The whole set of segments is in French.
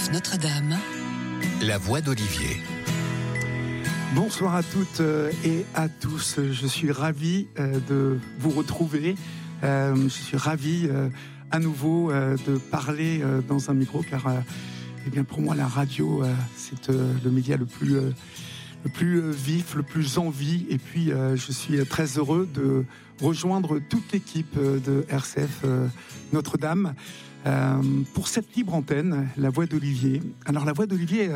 RCF Notre-Dame. La voix d'Olivier. Bonsoir à toutes et à tous. Je suis ravi de vous retrouver. Je suis ravi à nouveau de parler dans un micro car eh bien pour moi la radio c'est le média le plus vif, le plus en vie. Et puis je suis très heureux de rejoindre toute l'équipe de RCF Notre-Dame pour cette libre antenne, la voix d'Olivier. Alors la voix d'Olivier,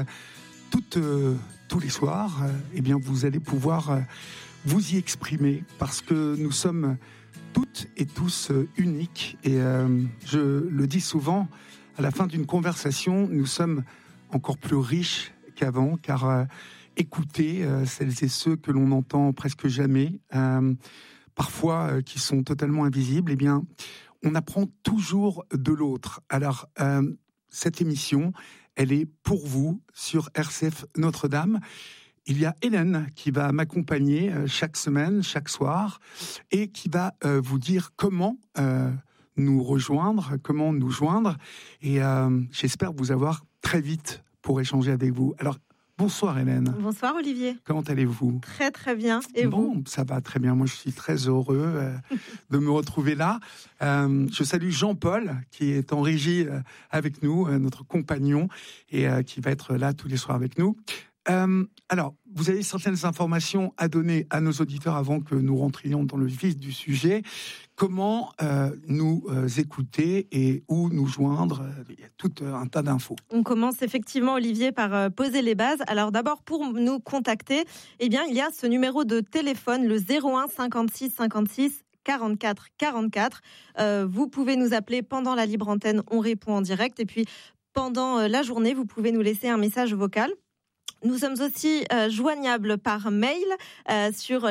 tous les soirs, eh bien vous allez pouvoir vous y exprimer parce que nous sommes toutes et tous uniques. Et je le dis souvent, à la fin d'une conversation, nous sommes encore plus riches qu'avant, car écouter celles et ceux que l'on n'entend presque jamais, parfois qui sont totalement invisibles, eh bien, on apprend toujours de l'autre. Alors, cette émission, elle est pour vous sur RCF Notre-Dame. Il y a Hélène qui va m'accompagner chaque semaine, chaque soir, et qui va vous dire comment nous rejoindre, comment nous joindre. Et j'espère vous avoir très vite pour échanger avec vous. Alors, bonsoir Hélène. Bonsoir Olivier. Comment allez-vous ? Très très bien. Et bon, vous ? Ça va très bien. Moi, je suis très heureux de me retrouver là. Je salue Jean-Paul qui est en régie avec nous, notre compagnon, et qui va être là tous les soirs avec nous. Alors, vous avez certaines informations à donner à nos auditeurs avant que nous rentrions dans le vif du sujet. Comment nous écouter et où nous joindre ? Il y a tout un tas d'infos. On commence effectivement, Olivier, par poser les bases. Alors d'abord, pour nous contacter, eh bien, il y a ce numéro de téléphone, le 01 56 56 44 44. Vous pouvez nous appeler pendant la libre antenne, on répond en direct. Et puis, pendant la journée, vous pouvez nous laisser un message vocal. Nous sommes aussi joignables par mail sur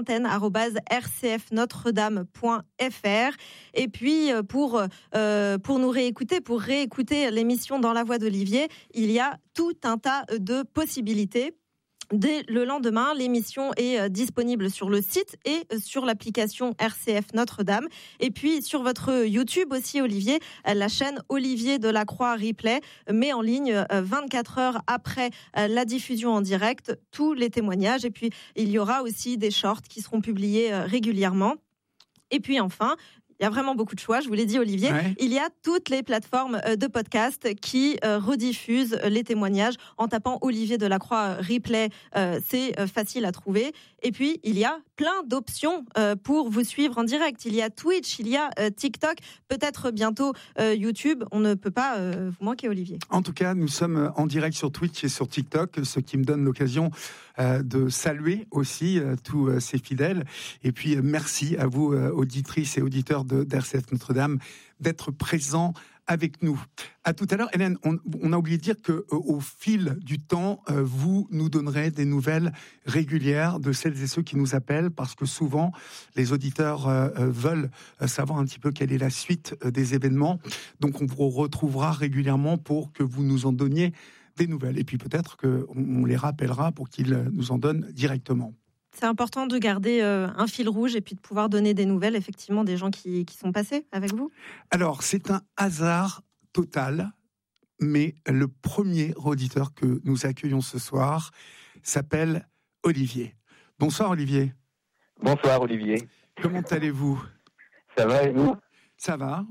libreantenne@rcfnotredame.fr. Et puis pour nous réécouter, pour réécouter l'émission Dans la voix d'Olivier, il y a tout un tas de possibilités. Dès le lendemain, l'émission est disponible sur le site et sur l'application RCF Notre-Dame. Et puis sur votre YouTube aussi, Olivier, la chaîne Olivier Delacroix Replay met en ligne 24 heures après la diffusion en direct tous les témoignages. Et puis il y aura aussi des shorts qui seront publiés régulièrement. Et puis enfin, il y a vraiment beaucoup de choix, je vous l'ai dit Olivier. Ouais. Il y a toutes les plateformes de podcast qui rediffusent les témoignages en tapant Olivier Delacroix Replay. C'est facile à trouver. Et puis, il y a plein d'options pour vous suivre en direct. Il y a Twitch, il y a TikTok, peut-être bientôt YouTube. On ne peut pas vous manquer, Olivier. En tout cas, nous sommes en direct sur Twitch et sur TikTok, ce qui me donne l'occasion de saluer aussi tous ces fidèles. Et puis, merci à vous, auditrices et auditeurs d'RCF Notre-Dame, d'être présents avec nous. À tout à l'heure, Hélène, on a oublié de dire qu'au fil du temps, vous nous donnerez des nouvelles régulières de celles et ceux qui nous appellent, parce que souvent, les auditeurs veulent savoir un petit peu quelle est la suite des événements. Donc, on vous retrouvera régulièrement pour que vous nous en donniez des nouvelles. Et puis peut-être qu'on les rappellera pour qu'ils nous en donnent directement. C'est important de garder un fil rouge et puis de pouvoir donner des nouvelles, effectivement, des gens qui sont passés avec vous. Alors, c'est un hasard total, mais le premier auditeur que nous accueillons ce soir s'appelle Olivier. Bonsoir Olivier. Bonsoir Olivier. Comment allez-vous ? Ça va et vous ? Ça va.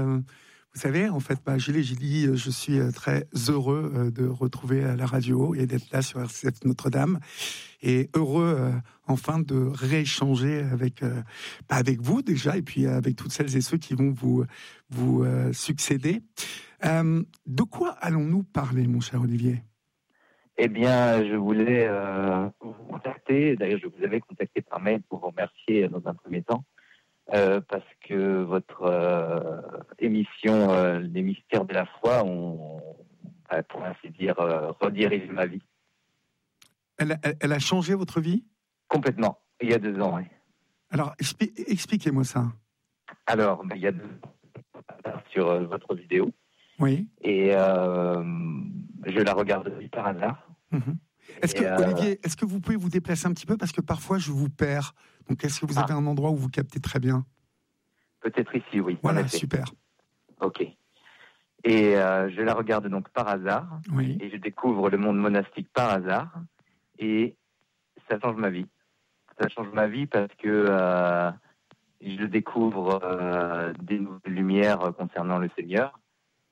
Vous savez, en fait, je l'ai dit, je suis très heureux de retrouver la radio et d'être là sur RCF Notre-Dame. Et heureux, enfin, de rééchanger avec vous déjà, et puis avec toutes celles et ceux qui vont vous succéder. De quoi allons-nous parler, mon cher Olivier ? Eh bien, je voulais vous contacter. D'ailleurs, je vous avais contacté par mail pour vous remercier dans un premier temps. Parce que votre émission Les Mystères de la foi ont, pour ainsi dire, redirigé ma vie. Elle a changé votre vie ? Complètement, il y a 2 ans, oui. Alors, expliquez-moi ça. Alors, il y a 2 ans, sur votre vidéo. Oui. Et je la regarde par hasard. Mm-hmm. Olivier, est-ce que vous pouvez vous déplacer un petit peu, parce que parfois je vous perds. Donc est-ce que vous avez un endroit où vous captez très bien ? Peut-être ici, oui. Voilà, super. Ok. Et je la regarde donc par hasard, Oui. et je découvre le monde monastique par hasard, et ça change ma vie. Ça change ma vie parce que je découvre des nouvelles lumières concernant le Seigneur,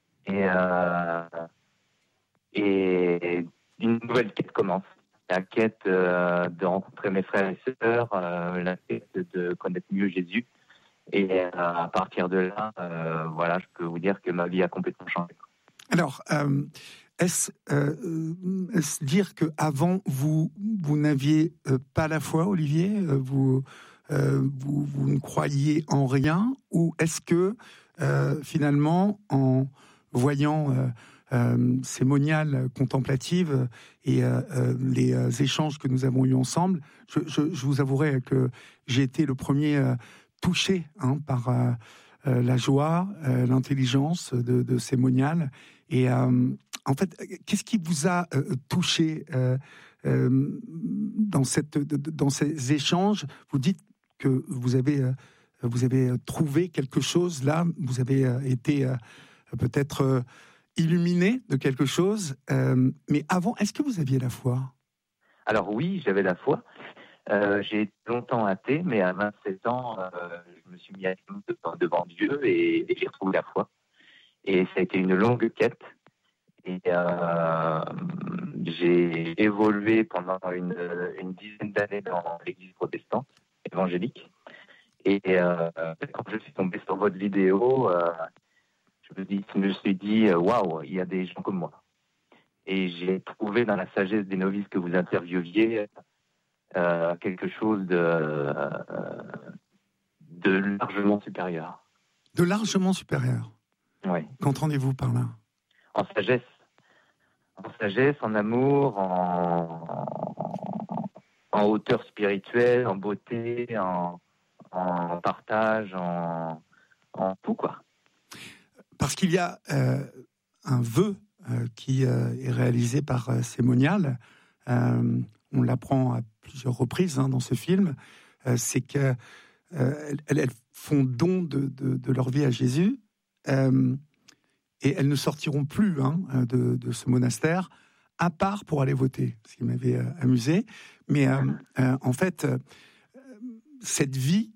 et une nouvelle quête commence. La quête de rencontrer mes frères et sœurs, la quête de connaître mieux Jésus. Et à partir de là, voilà, je peux vous dire que ma vie a complètement changé. Alors, est-ce dire qu'avant, vous n'aviez pas la foi, Olivier, vous ne croyiez en rien, ou est-ce que finalement, en voyant ces moniales contemplatives et les échanges que nous avons eus ensemble, je vous avouerai que j'ai été le premier touché par la joie, l'intelligence de ces moniales. Et en fait, qu'est-ce qui vous a touché dans ces échanges? Vous dites que vous avez trouvé quelque chose là, vous avez été peut-être illuminé de quelque chose, mais avant, est-ce que vous aviez la foi? Alors oui, j'avais la foi. J'ai été longtemps athée, mais à 27 ans, je me suis mis à genoux devant Dieu et j'ai retrouvé la foi. Et ça a été une longue quête. Et j'ai évolué pendant une dizaine d'années dans l'église protestante, évangélique. Et quand je suis tombé sur votre vidéo, je me suis dit, waouh, il y a des gens comme moi. Et j'ai trouvé dans la sagesse des novices que vous interviewiez quelque chose de largement supérieur. De largement supérieur? Oui. Qu'entendez-vous par là? En sagesse, en amour, en hauteur spirituelle, en beauté, en partage, en tout, quoi. Parce qu'il y a un vœu qui est réalisé par ces moniales. On l'apprend à plusieurs reprises dans ce film. C'est qu'elles font don de leur vie à Jésus. Et elles ne sortiront plus de ce monastère, à part pour aller voter, ce qui m'avait amusé. Mais en fait, cette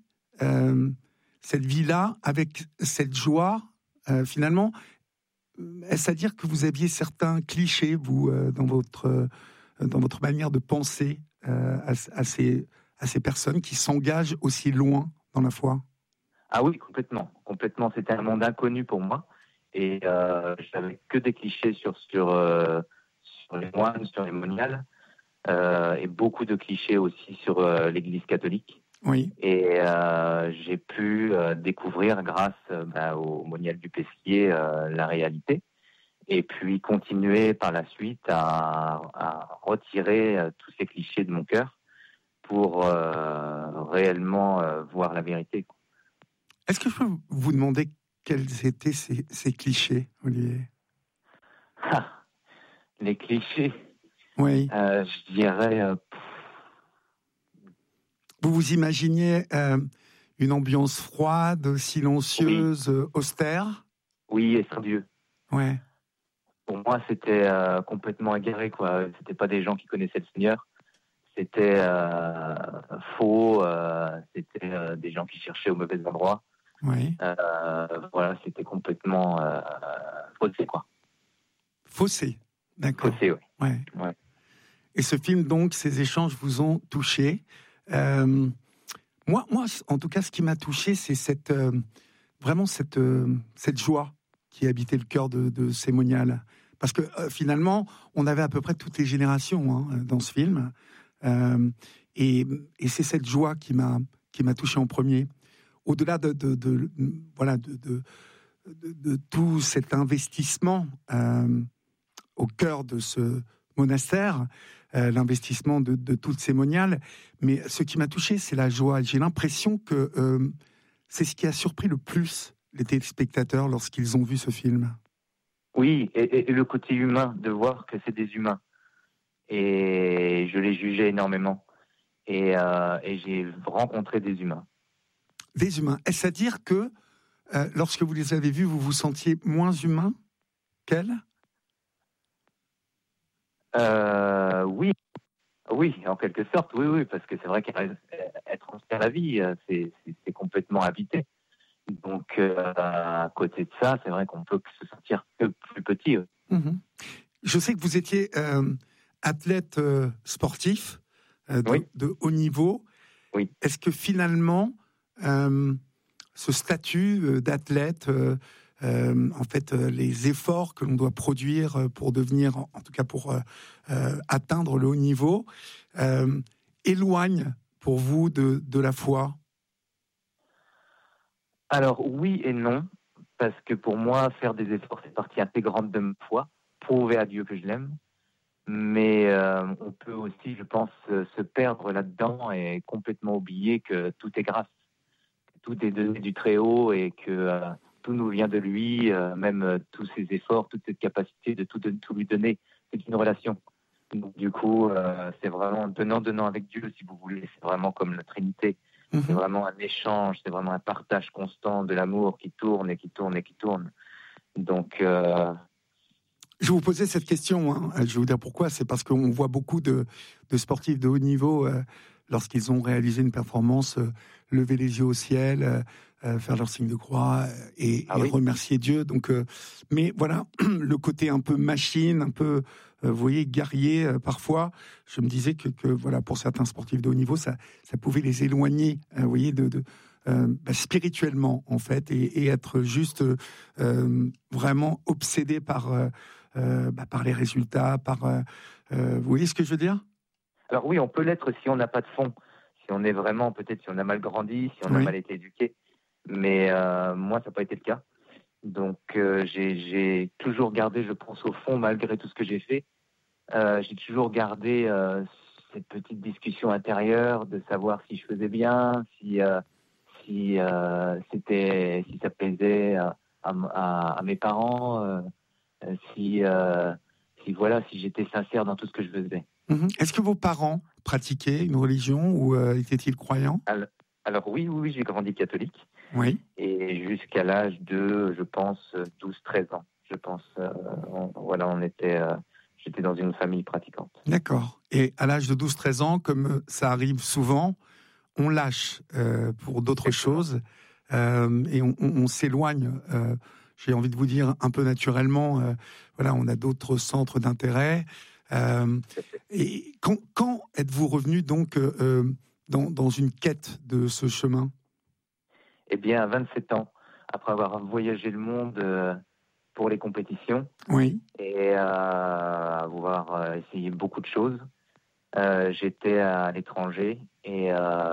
vie-là, avec cette joie, finalement, est-ce à dire que vous aviez certains clichés, vous, dans votre manière de penser à ces personnes qui s'engagent aussi loin dans la foi? Ah oui, complètement. C'était un monde inconnu pour moi. Et je n'avais que des clichés sur les moines, sur les moniales, et beaucoup de clichés aussi sur l'Église catholique. Oui. Et j'ai pu découvrir, grâce au monial du Pesquier, la réalité. Et puis continuer par la suite à retirer tous ces clichés de mon cœur pour réellement voir la vérité. Est-ce que je peux vous demander quels étaient ces clichés, Olivier? Les clichés. Oui. Je dirais. Vous vous imaginiez une ambiance froide, silencieuse, oui, austère? Oui, et sans Dieu. Ouais. Pour moi, c'était complètement égaré, quoi. C'était pas des gens qui connaissaient le Seigneur. C'était faux. C'était des gens qui cherchaient au mauvais endroit. Oui. Voilà, c'était complètement faussé, quoi. Faussé, d'accord. Faussé, oui. Ouais. Ouais. Et ce film, donc, ces échanges vous ont touché. Moi, en tout cas, ce qui m'a touché, c'est vraiment cette joie qui habitait le cœur de ces moniales. Parce que finalement, on avait à peu près toutes les générations dans ce film. Et c'est cette joie qui m'a touché en premier. Au-delà de tout cet investissement au cœur de ce monastère, l'investissement de toutes ces moniales, mais ce qui m'a touché, c'est la joie. J'ai l'impression que c'est ce qui a surpris le plus les téléspectateurs lorsqu'ils ont vu ce film. Oui, et le côté humain, de voir que c'est des humains. Et je les jugeais énormément. Et j'ai rencontré des humains. Des humains. Est-ce à dire que lorsque vous les avez vus, vous vous sentiez moins humain? Quelle? Oui, oui, en quelque sorte, oui, parce que c'est vrai qu'elle transfère la vie, c'est complètement habité. Donc, à côté de ça, c'est vrai qu'on peut se sentir que plus petit. Mhm. Je sais que vous étiez athlète sportif Oui. de haut niveau. Oui. Est-ce que finalement, ce statut d'athlète, en fait, les efforts que l'on doit produire pour devenir, en tout cas pour atteindre le haut niveau, éloigne pour vous de la foi? Alors, oui et non, parce que pour moi, faire des efforts, c'est partie intégrante de ma foi, prouver à Dieu que je l'aime. Mais on peut aussi, je pense, se perdre là-dedans et complètement oublier que tout est grâce. Tout est donné du Très-Haut et que tout nous vient de lui, même tous ses efforts, toute cette capacité de tout lui donner. C'est une relation. Donc, du coup, c'est vraiment donnant avec Dieu, si vous voulez. C'est vraiment comme la Trinité. C'est vraiment un échange, c'est vraiment un partage constant de l'amour qui tourne et qui tourne et qui tourne. Donc, je vous posais cette question, hein. Je vais vous dire pourquoi. C'est parce qu'on voit beaucoup de sportifs de haut niveau, lorsqu'ils ont réalisé une performance, lever les yeux au ciel, faire leur signe de croix et remercier Dieu. Donc, mais voilà, le côté un peu machine, un peu, vous voyez, guerrier, parfois, je me disais que voilà, pour certains sportifs de haut niveau, ça pouvait les éloigner, vous voyez, spirituellement, en fait, et être juste vraiment obsédé par les résultats, vous voyez ce que je veux dire? Alors oui, on peut l'être si on n'a pas de fond, si on est vraiment, peut-être si on a mal grandi, si on a mal été éduqué, mais moi, ça n'a pas été le cas. Donc j'ai toujours gardé, je pense, au fond, malgré tout ce que j'ai fait, j'ai toujours gardé cette petite discussion intérieure de savoir si je faisais bien, si ça plaisait à mes parents, si j'étais sincère dans tout ce que je faisais. Est-ce que vos parents pratiquaient une religion ou étaient-ils croyants? Alors oui, j'ai grandi catholique. Oui. Et jusqu'à l'âge de, je pense, 12-13 ans. Je pense, j'étais dans une famille pratiquante. D'accord. Et à l'âge de 12-13 ans, comme ça arrive souvent, on lâche pour d'autres choses et on s'éloigne, j'ai envie de vous dire, un peu naturellement. On a d'autres centres d'intérêt. Et quand êtes-vous revenu donc dans une quête de ce chemin? Eh bien, à 27 ans, après avoir voyagé le monde pour les compétitions et avoir essayé beaucoup de choses, j'étais à l'étranger et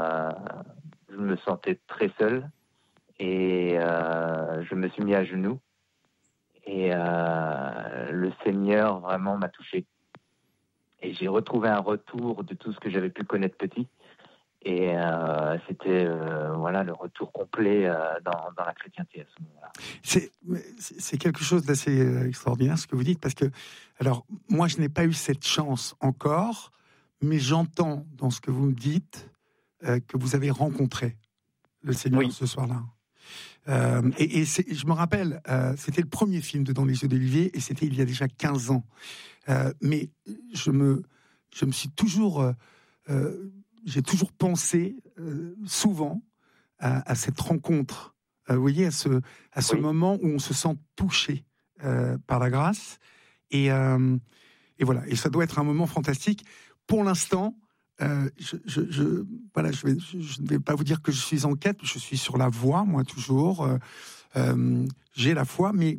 je me sentais très seul et je me suis mis à genoux et le Seigneur vraiment m'a touché. Et j'ai retrouvé un retour de tout ce que j'avais pu connaître petit. Et c'était le retour complet dans la chrétienté à ce moment-là. C'est quelque chose d'assez extraordinaire ce que vous dites, parce que, alors, moi je n'ai pas eu cette chance encore, mais j'entends dans ce que vous me dites que vous avez rencontré le Seigneur ce soir-là. Et je me rappelle, c'était le premier film de Dans les yeux d'Olivier, et c'était il y a déjà 15 ans. Mais je me suis toujours... j'ai toujours pensé souvent à cette rencontre, vous voyez, à ce moment où on se sent touché par la grâce. Et voilà, et ça doit être un moment fantastique. Pour l'instant, je ne vais pas vous dire que je suis en quête, je suis sur la voie, moi, toujours. J'ai la foi, mais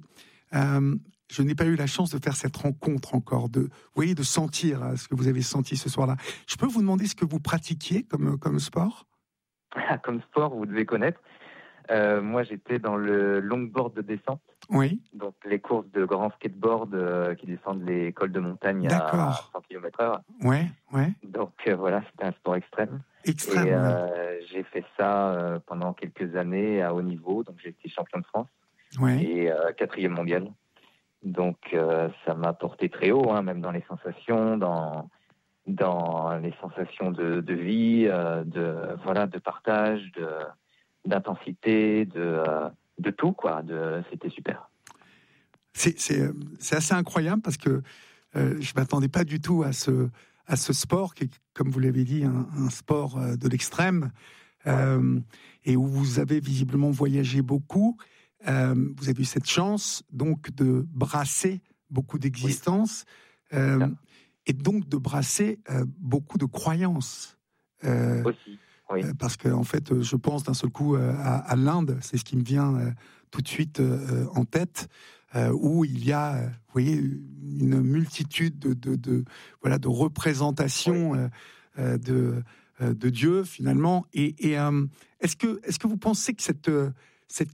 je n'ai pas eu la chance de faire cette rencontre encore, vous voyez, de sentir ce que vous avez senti ce soir-là. Je peux vous demander ce que vous pratiquiez comme sport? Comme sport, vous devez connaître. Moi, j'étais dans le longboard de descente. Oui. Donc, les courses de grand skateboard qui descendent les cols de montagne à 100 km/h. Ouais. Donc, c'était un sport extrême. Extrême. Et j'ai fait ça pendant quelques années à haut niveau. Donc, j'ai été champion de France et 4e mondial. Donc, ça m'a porté très haut, même dans les sensations, dans les sensations de vie, de partage, d'intensité, de tout, quoi. C'était super. C'est assez incroyable parce que je ne m'attendais pas du tout à ce sport qui est, comme vous l'avez dit, un sport de l'extrême, et où vous avez visiblement voyagé beaucoup. Vous avez eu cette chance donc de brasser beaucoup d'existences, et donc de brasser beaucoup de croyances. Aussi, oui. Parce que en fait, je pense d'un seul coup à l'Inde, c'est ce qui me vient tout de suite en tête, où il y a, vous voyez, une multitude de représentations de Dieu finalement. Et est-ce que vous pensez que cette